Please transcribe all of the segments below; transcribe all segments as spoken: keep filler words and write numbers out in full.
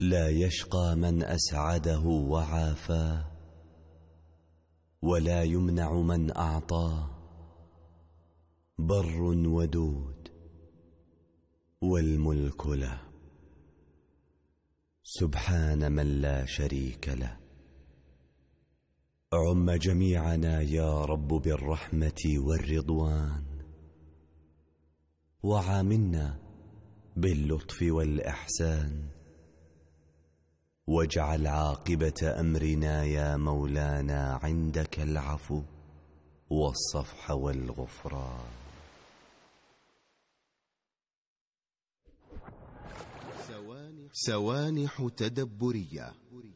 لا يشقى من أسعده وعافاه، ولا يمنع من أعطاه. بر ودود والملك له، سبحان من لا شريك له. عم جميعنا يا رب بالرحمة والرضوان، وعاملنا باللطف والإحسان، واجعل عاقبة أمرنا يا مولانا عندك العفو والصفح والغفران. سوانح تدبرية.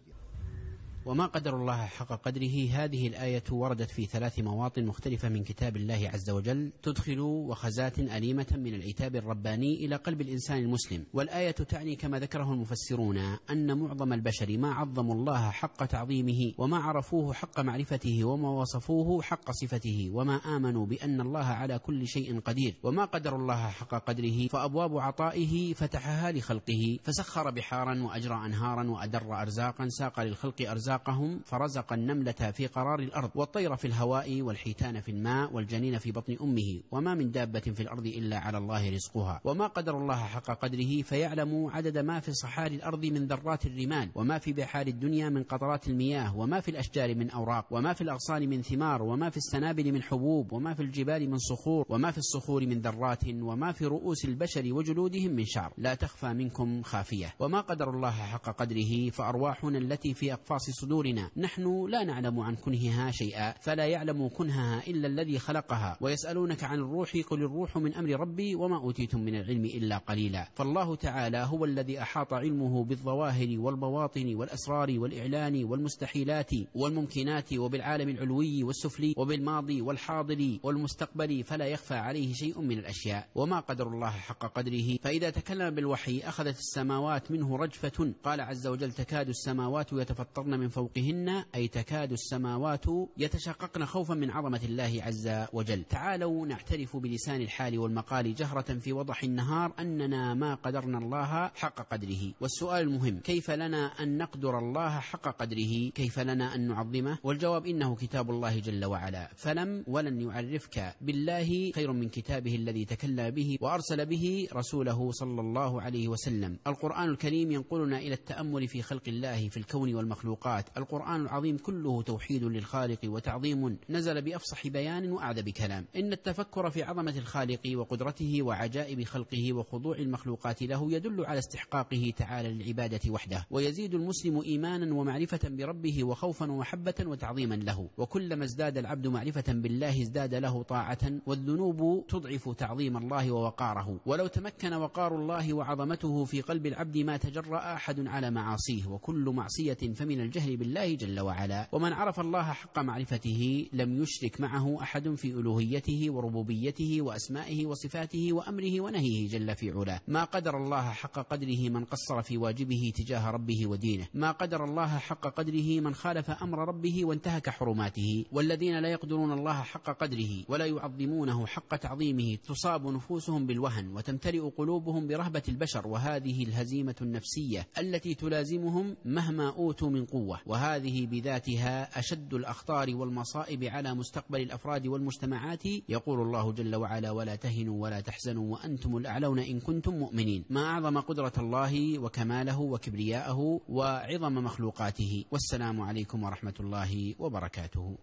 وما قدر الله حق قدره. هذه الآية وردت في ثلاث مواطن مختلفة من كتاب الله عز وجل، تدخل وخزات أليمة من العتاب الرباني إلى قلب الإنسان المسلم. والآية تعني كما ذكره المفسرون أن معظم البشر ما عظموا الله حق تعظيمه، وما عرفوه حق معرفته، وما وصفوه حق صفته، وما آمنوا بأن الله على كل شيء قدير. وما قدر الله حق قدره، فأبواب عطائه فتحها لخلقه، فسخر بحارا وأجرى أنهارا وأدر أرزاقا، ساق للخلق أرزاقا فرزق النملة في قرار الأرض، والطير في الهواء، والحيتان في الماء، والجنين في بطن أمه، وما من دابة في الأرض إلا على الله رزقها. وما قدر الله حق قدره، فيعلم عدد ما في صحار الأرض من ذرات الرمال، وما في بحار الدنيا من قطرات المياه، وما في الأشجار من أوراق، وما في الأغصان من ثمار، وما في السنابل من حبوب، وما في الجبال من صخور، وما في الصخور من ذرات، وما في رؤوس البشر وجلودهم من شعر، لا تخفى منكم خافية. وما قدر الله حق قدره، فأرواحنا التي في أقفاص صدورنا نحن لا نعلم عن كنهها شيئا، فلا يعلم كنهها إلا الذي خلقها. ويسألونك عن الروح، قل الروح من أمر ربي وما أوتيتم من العلم إلا قليلا. فالله تعالى هو الذي أحاط علمه بالظواهر والبواطن والأسرار والإعلان والمستحيلات والممكنات، وبالعالم العلوي والسفلي، وبالماضي والحاضر والمستقبل، فلا يخفى عليه شيء من الأشياء. وما قدر الله حق قدره، فإذا تكلم بالوحي أخذت السماوات منه رجفة. قال عز وجل: تكاد السماوات يتفطرن من فوقهن، أي تكاد السماوات يتشققن خوفا من عظمة الله عز وجل. تعالوا نعترف بلسان الحال والمقال جهرة في وضح النهار أننا ما قدرنا الله حق قدره. والسؤال المهم: كيف لنا أن نقدر الله حق قدره؟ كيف لنا أن نعظمه؟ والجواب: إنه كتاب الله جل وعلا، فلم ولن يعرفك بالله خير من كتابه الذي تكلم به وأرسل به رسوله صلى الله عليه وسلم. القرآن الكريم ينقلنا إلى التأمل في خلق الله في الكون والمخلوقات. القرآن العظيم كله توحيد للخالق وتعظيم، نزل بأفصح بيان وأعذب كلام. إن التفكر في عظمة الخالق وقدرته وعجائب خلقه وخضوع المخلوقات له يدل على استحقاقه تعالى للعبادة وحده، ويزيد المسلم إيمانا ومعرفة بربه وخوفا ومحبة وتعظيما له. وكلما ازداد العبد معرفة بالله ازداد له طاعة، والذنوب تضعف تعظيم الله ووقاره. ولو تمكن وقار الله وعظمته في قلب العبد ما تجرأ أحد على معاصيه، وكل معصية فمن الجهل بالله جل وعلا. ومن عرف الله حق معرفته لم يشرك معه أحد في ألوهيته وربوبيته وأسمائه وصفاته وأمره ونهيه جل في علاه. ما قدر الله حق قدره من قصر في واجبه تجاه ربه ودينه. ما قدر الله حق قدره من خالف أمر ربه وانتهك حرماته. والذين لا يقدرون الله حق قدره ولا يعظمونه حق تعظيمه تصاب نفوسهم بالوهن، وتمتلئ قلوبهم برهبة البشر، وهذه الهزيمة النفسية التي تلازمهم مهما أوتوا من قوة. وهذه بذاتها أشد الأخطار والمصائب على مستقبل الأفراد والمجتمعات. يقول الله جل وعلا: ولا تهنوا ولا تحزنوا وأنتم الأعلون إن كنتم مؤمنين. ما أعظم قدرة الله وكماله وكبرياءه وعظم مخلوقاته. والسلام عليكم ورحمة الله وبركاته.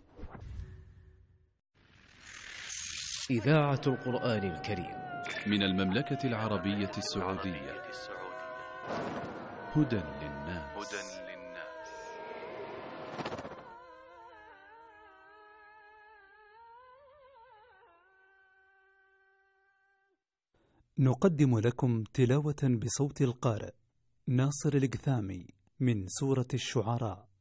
إذاعة القرآن الكريم من المملكة العربية السعودية. هدى للناس. نقدم لكم تلاوة بصوت القارئ ناصر القثامي من سورة الشعراء.